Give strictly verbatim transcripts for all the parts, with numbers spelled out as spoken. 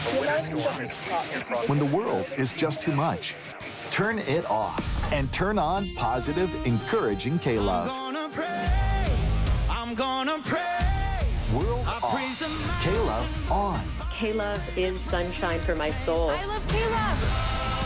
When the world is just too much, turn it off and turn on positive, encouraging K-Love. I'm gonna praise, I'm gonna praise. World I off, praise the K-Love on. K-Love is sunshine for my soul. I love K-Love.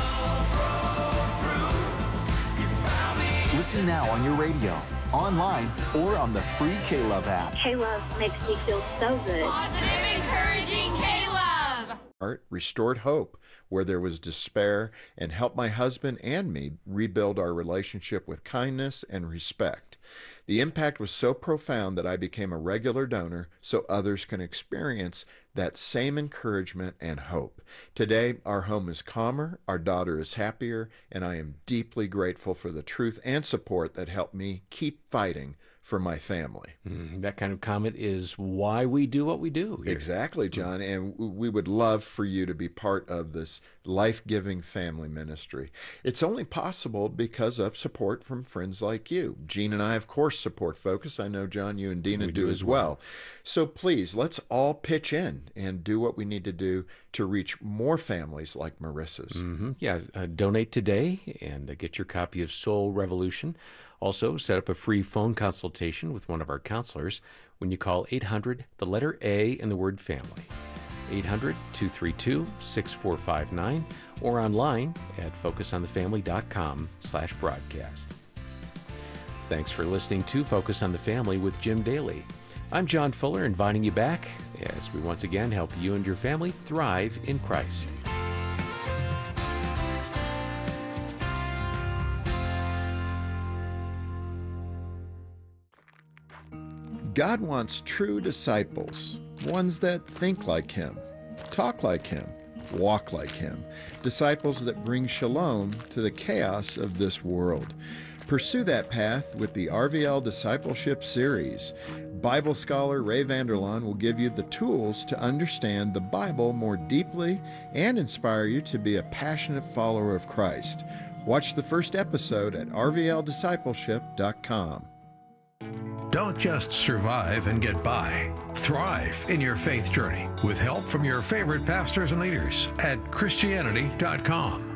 Listen now on your radio, online, or on the free K-Love app. K-Love makes me feel so good. Positive, encouraging K-Love. Art restored hope where there was despair and helped my husband and me rebuild our relationship with kindness and respect. The impact was so profound that I became a regular donor so others can experience that same encouragement and hope. Today, our home is calmer, our daughter is happier, and I am deeply grateful for the truth and support that helped me keep fighting for my family. Mm, that kind of comment is why we do what we do here. Exactly, John. And we would love for you to be part of this life-giving family ministry. It's only possible because of support from friends like you. Gene and I, of course, support Focus. I know, John, you and Dina We do, do as as well. well. So please, let's all pitch in and do what we need to do to reach more families like Marissa's. Mm-hmm. Yeah, uh, donate today and uh, get your copy of Soul Revolution. Also, set up a free phone consultation with one of our counselors when you call eight hundred, the letter A, and the word family. eight hundred, two three two, six four five nine or online at focusonthefamily.com slash broadcast. Thanks for listening to Focus on the Family with Jim Daly. I'm John Fuller, inviting you back as we once again help you and your family thrive in Christ. God wants true disciples, ones that think like Him, talk like Him, walk like Him, disciples that bring shalom to the chaos of this world. Pursue that path with the R V L Discipleship Series. Bible scholar Ray Vander Laan will give you the tools to understand the Bible more deeply and inspire you to be a passionate follower of Christ. Watch the first episode at r v l discipleship dot com. Don't just survive and get by. Thrive in your faith journey with help from your favorite pastors and leaders at Christianity dot com.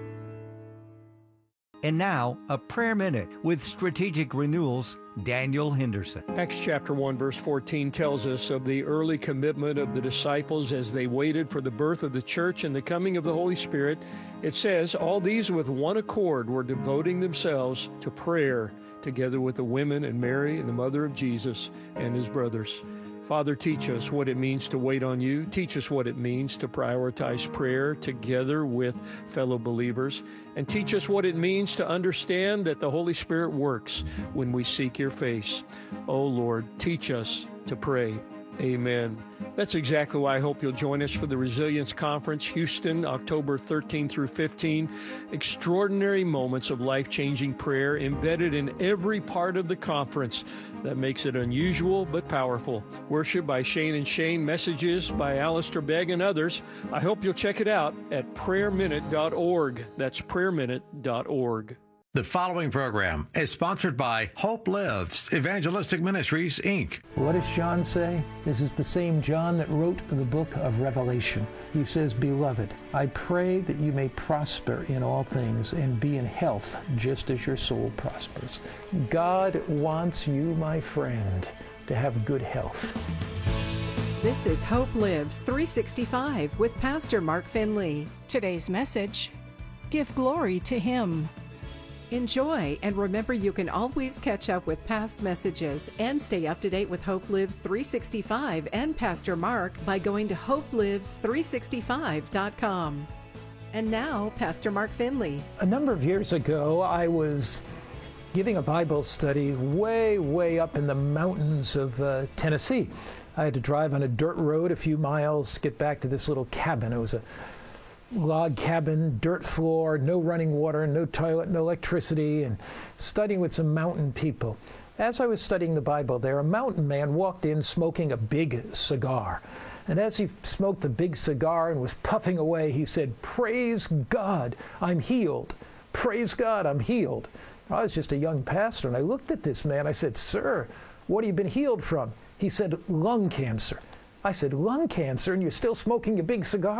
And now, a prayer minute with Strategic Renewal's Daniel Henderson. Acts chapter one, verse fourteen tells us of the early commitment of the disciples as they waited for the birth of the church and the coming of the Holy Spirit. It says, all these with one accord were devoting themselves to prayer, together with the women and Mary and the mother of Jesus and his brothers. Father, teach us what it means to wait on you. Teach us what it means to prioritize prayer together with fellow believers. And teach us what it means to understand that the Holy Spirit works when we seek your face. Oh Lord, teach us to pray. Amen. That's exactly why I hope you'll join us for the Resilience Conference, Houston, October thirteenth through fifteenth. Extraordinary moments of life-changing prayer embedded in every part of the conference that makes it unusual but powerful. Worship by Shane and Shane, messages by Alistair Begg and others. I hope you'll check it out at prayer minute dot org. That's prayer minute dot org. The following program is sponsored by Hope Lives Evangelistic Ministries, Incorporated. What does John say? This is the same John that wrote the book of Revelation. He says, Beloved, I pray that you may prosper in all things and be in health just as your soul prospers. God wants you, my friend, to have good health. This is Hope Lives three sixty-five with Pastor Mark Finley. Today's message, give glory to Him. Enjoy, and remember you can always catch up with past messages and stay up to date with Hope Lives three sixty-five and Pastor Mark by going to hope lives three sixty-five dot com. And now, Pastor Mark Finley. A number of years ago, I was giving a Bible study way, way up in the mountains of uh, Tennessee. I had to drive on a dirt road a few miles to get back to this little cabin. It was a log cabin, dirt floor, no running water, no toilet, no electricity, and studying with some mountain people. As I was studying the Bible there, a mountain man walked in smoking a big cigar. And as he smoked the big cigar and was puffing away, he said, Praise God, I'm healed. Praise God, I'm healed. I was just a young pastor, and I looked at this man. I said, Sir, what have you been healed from? He said, lung cancer. I said, lung cancer, and you're still smoking a big cigar?